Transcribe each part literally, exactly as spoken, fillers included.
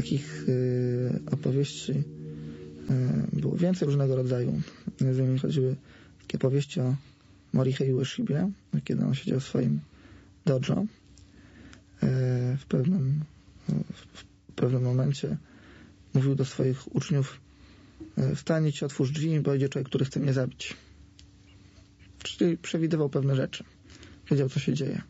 Takich y, opowieści y, było więcej różnego rodzaju. Między innymi chodziły takie powieści o Morihei Ueshibie, kiedy on siedział w swoim dojo. Y, w, pewnym, y, w pewnym momencie mówił do swoich uczniów: wstań, ci otwórz drzwi, bo idzie człowiek, który chce mnie zabić. Czyli przewidywał pewne rzeczy. Wiedział, co się dzieje.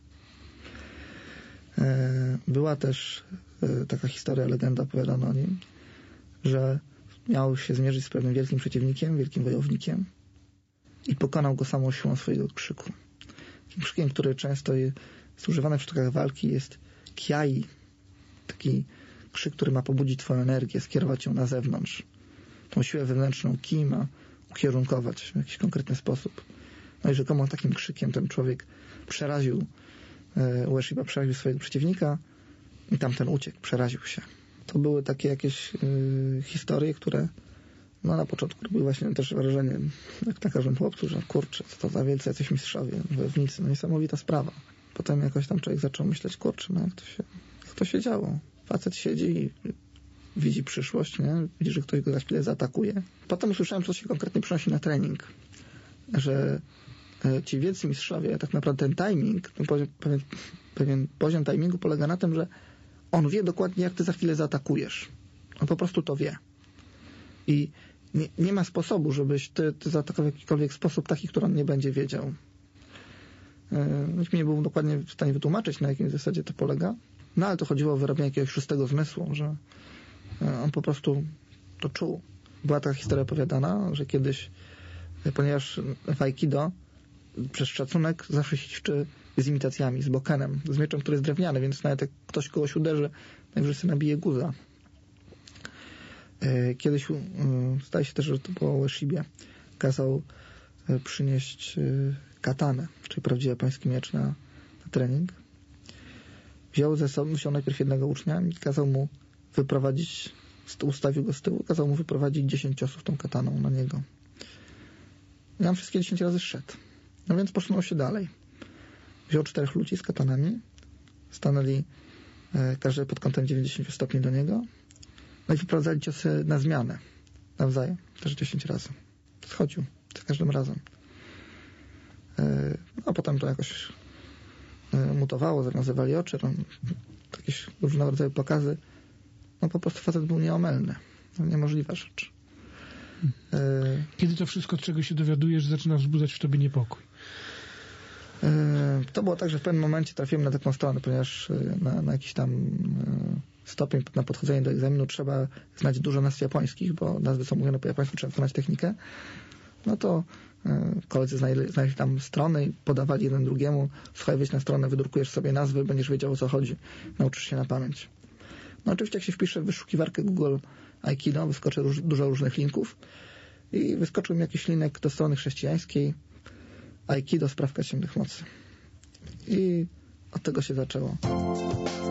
Była też taka historia, legenda opowiadana o nim, że miał się zmierzyć z pewnym wielkim przeciwnikiem, wielkim wojownikiem i pokonał go samą siłą swojego krzyku. Takim krzykiem, który często jest używany w sztukach walki, jest kiai. Taki krzyk, który ma pobudzić twoją energię, skierować ją na zewnątrz. Tą siłę wewnętrzną ki ma ukierunkować w jakiś konkretny sposób. No i rzekomo takim krzykiem ten człowiek przeraził e, Ueshiba, przeraził swojego przeciwnika i tamten uciekł, przeraził się. To były takie jakieś y, historie, które no na początku robiły właśnie też wrażenie, jak na każdym chłopcu, że kurczę, co to za wielcy jacyś mistrzowie, wojownicy, no niesamowita sprawa. Potem jakoś tam człowiek zaczął myśleć, kurczę, no jak to się, jak to się działo. Facet siedzi i widzi przyszłość, nie? Widzi, że ktoś go za chwilę zaatakuje. Potem usłyszałem, co się konkretnie przynosi na trening. Że ci wielcy mistrzowie, tak naprawdę ten timing, ten poziom, pewien, pewien poziom timingu polega na tym, że on wie dokładnie, jak ty za chwilę zaatakujesz. On po prostu to wie. I nie, nie ma sposobu, żebyś ty, ty zaatakował w jakikolwiek sposób taki, który on nie będzie wiedział. Nikt mi nie był dokładnie w stanie wytłumaczyć, na jakim zasadzie to polega. No ale to chodziło o wyrobienie jakiegoś szóstego zmysłu, że on po prostu to czuł. Była taka historia opowiadana, że kiedyś, ponieważ w Aikido przez szacunek zawsze się ćwiczy z imitacjami, z bokenem, z mieczem, który jest drewniany, więc nawet jak ktoś kogoś uderzy, najwyżej sobie nabije guza. Kiedyś, zdaje się też, że to było o Ueshibie, kazał przynieść katanę, czyli prawdziwy japoński miecz na, na trening. Wziął ze sobą, wziął najpierw jednego ucznia i kazał mu wyprowadzić, ustawił go z tyłu, kazał mu wyprowadzić dziesięć ciosów tą kataną na niego. I on wszystkie dziesięć razy szedł. No więc posunął się dalej. Wziął czterech ludzi z katanami, stanęli e, każdy pod kątem dziewięćdziesiąt stopni do niego, no i wyprowadzali ciosy na zmianę, nawzajem, też dziesięć razy. Schodził za każdym razem. E, no a potem to jakoś e, mutowało, zawiązywali oczy, no, jakieś różnego rodzaju pokazy. No po prostu facet był nieomylny. No, niemożliwa rzecz. E, Kiedy to wszystko, czego się dowiadujesz, zaczyna wzbudzać w tobie niepokój? E, to było tak, że w pewnym momencie trafiłem na taką stronę, ponieważ na, na jakiś tam e, stopień na podchodzenie do egzaminu trzeba znać dużo nazw japońskich, bo nazwy są mówione po japońsku, trzeba znać technikę. No to e, koledzy znaleźli, znaleźli tam strony i podawali jeden drugiemu: słuchaj, wejdź na stronę, wydrukujesz sobie nazwy, będziesz wiedział, o co chodzi. Nauczysz się na pamięć. No oczywiście jak się wpisze w wyszukiwarkę Google Aikido, wyskoczy róż, dużo różnych linków i wyskoczył mi jakiś linek do strony chrześcijańskiej Aikido, sprawka ciemnych mocy. I od tego się zaczęło.